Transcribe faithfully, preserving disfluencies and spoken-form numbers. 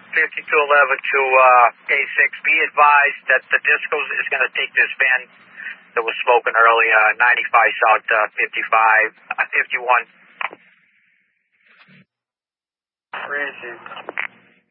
fifty-two eleven to uh, A six. Be advised that the disco is going to take this van that was smoking earlier, uh, ninety-five South uh, fifty-five, uh, fifty-one. Where is it?